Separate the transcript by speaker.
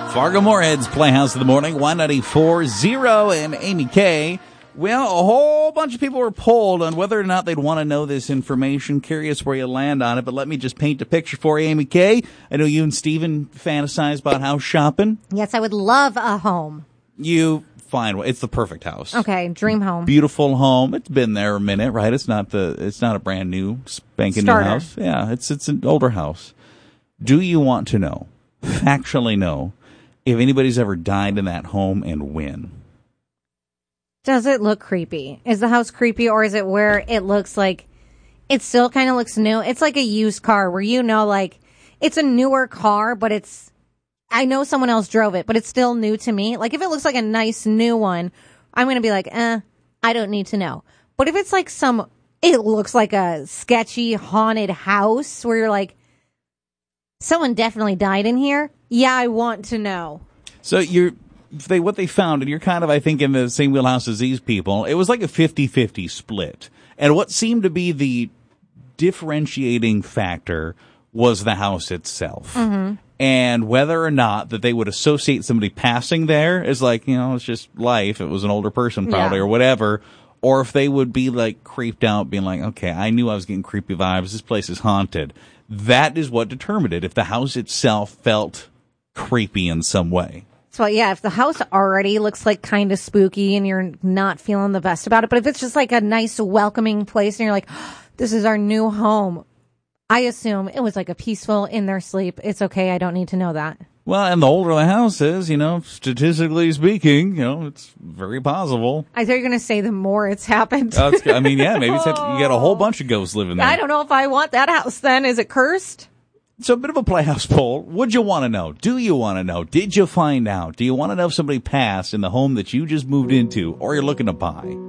Speaker 1: Fargo Moorhead's Playhouse of the Morning, 194.0 and Amy K. Well, a whole bunch of people were polled on whether or not they'd want to know this information. Curious where you land on it, but let me just paint a picture for you, Amy K. I know you and Steven fantasize about house shopping.
Speaker 2: Yes, I would love a home.
Speaker 1: It's the perfect house.
Speaker 2: Okay, dream home.
Speaker 1: Beautiful home. It's been there a minute, right? It's not a brand new spanking new house. Yeah, it's an older house. Do you want to know, factually know, if anybody's ever died in that home and when?
Speaker 2: Does it look creepy? Is the house creepy, or is it where it looks like it still kind of looks new? It's like a used car where like it's a newer car, but I know someone else drove it, but it's still new to me. Like if it looks like a nice new one, I'm going to be like, I don't need to know. But if it's like it looks like a sketchy haunted house where you're like, someone definitely died in here. Yeah, I want to know.
Speaker 1: So what they found, and you're kind of, I think, in the same wheelhouse as these people, it was like a 50-50 split. And what seemed to be the differentiating factor was the house itself. Mm-hmm. And whether or not that they would associate somebody passing there as like, it's just life. It was an older person probably or whatever. Or if they would be like creeped out, being like, okay, I knew I was getting creepy vibes. This place is haunted. That is what determined it. If the house itself felt creepy in some way.
Speaker 2: So yeah, if the house already looks like kind of spooky and you're not feeling the best about it, but if it's just like a nice welcoming place and you're like, this is our new home, I assume it was like a peaceful in their sleep. It's okay. I don't need to know that.
Speaker 1: Well, and the older the house is, statistically speaking, it's very possible.
Speaker 2: I thought you were going to say the more it's happened.
Speaker 1: Maybe you got a whole bunch of ghosts living there.
Speaker 2: I don't know if I want that house then. Is it cursed?
Speaker 1: So a bit of a Playhouse poll. Would you want to know? Do you want to know? Did you find out? Do you want to know if somebody passed in the home that you just moved into or you're looking to buy?